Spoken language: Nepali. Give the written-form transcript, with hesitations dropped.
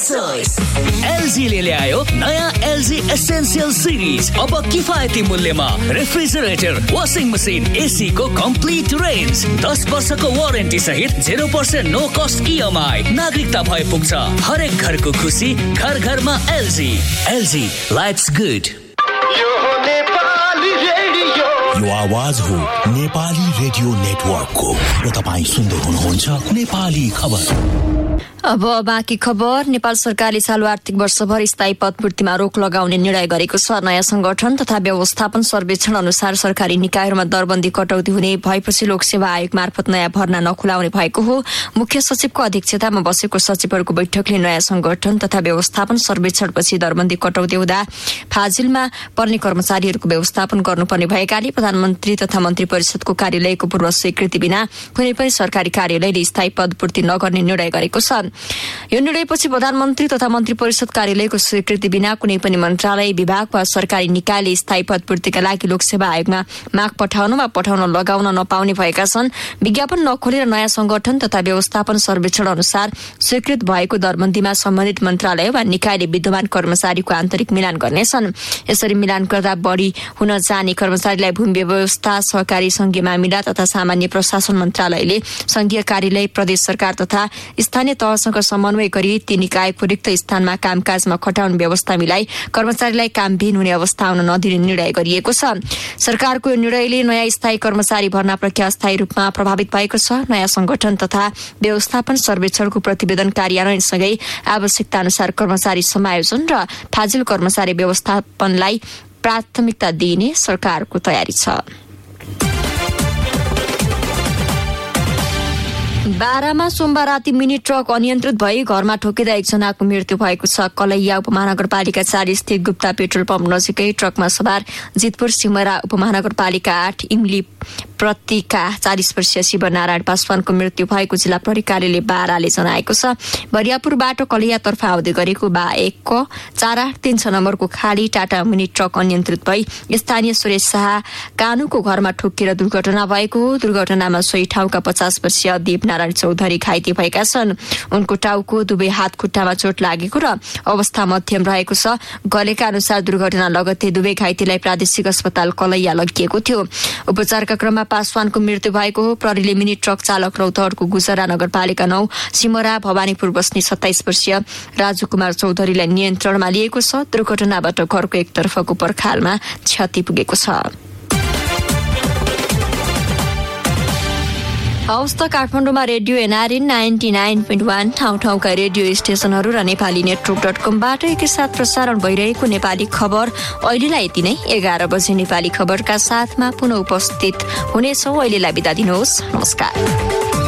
LG ले ल्यायो नयाँ LG Essential Series। अब किफायती मूल्यमा रेफ्रिजरेटर, वाशिङ मसिन, AC को कम्प्लिट रेन्ज, 10 वर्षको वारेन्टी सहित 0% नो कस्ट EMI। नागरिकता भए पुग्छ। हरेक घरको खुसी घर घरमा LG लाइफ्स गुड। यो आवाज हो नेपाली रेडियो नेटवर्कको र तपाईं सुन्दै हुनुहुन्छ नेपाली खबर। अब बाँकी खबर। नेपाल सरकारले चालू आर्थिक वर्षभर स्थायी पदपूर्तिमा रोक लगाउने निर्णय गरेको छ। नयाँ संगठन तथा व्यवस्थापन सर्वेक्षण अनुसार सरकारी निकायहरूमा दरबन्दी कटौती हुने भएपछि लोकसेवा आयोग मार्फत नयाँ भर्ना नखुलाउने भएको हो। मुख्य सचिवको अध्यक्षतामा बसेको सचिवहरूको बैठकले नयाँ संगठन तथा व्यवस्थापन सर्वेक्षणपछि दरबन्दी कटौती हुँदा फाजिलमा पर्ने कर्मचारीहरूको व्यवस्थापन गर्नुपर्ने भएकाले प्रधानमन्त्री तथा मन्त्री परिषदको कार्यालयको पूर्व स्वीकृति बिना कुनै पनि सरकारी कार्यालयले स्थायी पदपूर्ति नगर्ने निर्णय गरेको छ। यो निर्णयपछि प्रधानमन्त्री तथा मन्त्री परिषद कार्यालयको स्वीकृति बिना कुनै पनि मन्त्रालय, विभाग वा सरकारी निकायले स्थायी पदपूर्तिका लागि लोकसेवा आयोगमा माग पठाउन वा पठाउन लगाउन नपाउने भएका छन्। विज्ञापन नखोलेर नयाँ संगठन तथा व्यवस्थापन सर्वेक्षण अनुसार स्वीकृत भएको दरबन्दीमा सम्बन्धित मन्त्रालय वा निकायले विद्यमान कर्मचारीको आन्तरिक मिलान गर्नेछन्। यसरी मिलान गर्दा बढ़ी हुन जाने कर्मचारीलाई भूमि व्यवस्था, सहकारी संघीय मामिला तथा सामान्य प्रशासन मन्त्रालयले संघीय कार्यालय, प्रदेश सरकार तथा स्थानीय तहसँग समन्वय गरी ती निकायको रिक्त स्थानमा कामकाजमा खटाउने व्यवस्था मिलाई कर्मचारीलाई कामविहीन हुने अवस्था आउन नदिने निर्णय गरिएको छ। सरकारको यो निर्णयले नयाँ स्थायी कर्मचारी भर्ना प्रक्रिया अस्थायी रूपमा प्रभावित भएको छ। नयाँ संगठन तथा व्यवस्थापन सर्वेक्षणको प्रतिवेदन कार्यान्वयनसँगै आवश्यकता अनुसार कर्मचारी समायोजन र फाजिल कर्मचारी व्यवस्थापनलाई प्राथमिकता दिइने सरकारको तयारी छ। बारामा सोमबार राति मिनी ट्रक अनियन्त्रित भई घरमा ठोकिँदा एकजनाको मृत्यु भएको छ। कलैया उपमहानगरपालिका 4 स्थित गुप्ता पेट्रोल पम्प नजिकै ट्रकमा सवार जितपुर सिमरा उपमहानगरपालिका 8 इमली प्रतिका 40 वर्षीय शिवनारायण पासवानको मृत्यु भएको जिल्ला प्रहरी कार्यालय बाराले जनाएको छ। बरियापुरबाट कलैयातर्फ आउँदै गरेको बा1 को 4836 नम्बरको खाली टाटा मिनी ट्रक अनियन्त्रित भई स्थानीय सुरेश शाह कानुको घरमा ठोकिएर दुर्घटना भएको हो। दुर्घटनामा सोही ठाउँका 50 वर्षीय देवनारायण चौधरी घाइते भएका छन्। उनको टाउको, दुवै हात खुट्टामा चोट लागेको र अवस्था मध्यम रहेको छ। गलेका अनुसार दुर्घटना लगत्तै दुवै घाइतेलाई प्रादेशिक अस्पताल कलैया लगिएको थियो। उपचारका क्रममा पासवानको मृत्यु भएको हो। प्रहरीले मिनी ट्रक चालक रौतहटको गुजरा नगरपालिका 9 सिमरा भवानीपुर बस्ने 27 वर्षीय राजु कुमार चौधरीलाई नियन्त्रणमा लिएको छ। दुर्घटनाबाट घरको एकतर्फको पर्खालमा क्षति पुगेको छ। हवस् त काठमाडौँमा रेडियो NRN 99.1 ठाउँ-ठाउँका रेडियो स्टेशनहरू र नेपाली नेटवर्क.com-बाट एकैसाथ प्रसारण भइरहेको नेपाली खबर अहिलेलाई यति नै। 11 बजे नेपाली खबरका साथमा पुनः उपस्थित हुनेछौँ। अहिलेलाई बिदा दिनुहोस्। नमस्कार।